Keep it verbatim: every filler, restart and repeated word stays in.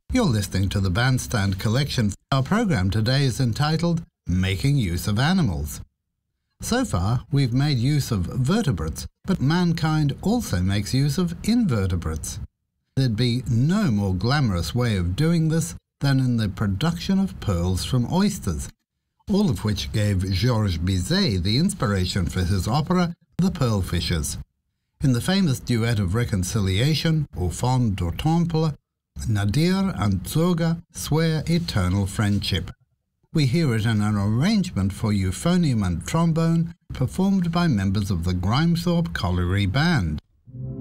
You're listening to the Bandstand Collection. Our program today is entitled Making Use of Animals. So far, we've made use of vertebrates, but mankind also makes use of invertebrates. There'd be no more glamorous way of doing this than in the production of pearls from oysters, all of which gave Georges Bizet the inspiration for his opera The Pearl Fishers. In the famous duet of reconciliation, Au fond du temple, Nadir and Zoga swear eternal friendship. We hear it in an arrangement for euphonium and trombone performed by members of the Grimethorpe Colliery Band.